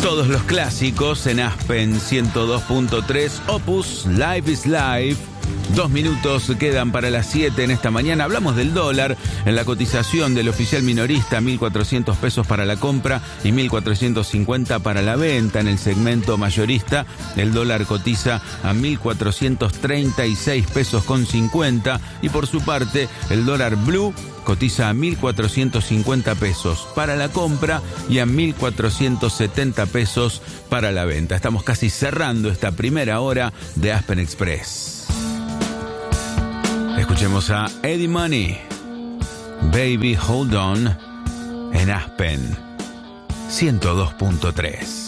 Todos los clásicos en Aspen 102.3, Opus Live is Live. 2 minutos quedan para las 7 en esta mañana. Hablamos del dólar. En la cotización del oficial minorista, 1.400 pesos para la compra y 1.450 para la venta. En el segmento mayorista, el dólar cotiza a 1.436 pesos con 50. Y por su parte, el dólar blue cotiza a 1.450 pesos para la compra y a 1.470 pesos para la venta. Estamos casi cerrando esta primera hora de Aspen Express. Escuchemos a Eddie Money, Baby Hold On, en Aspen 102.3.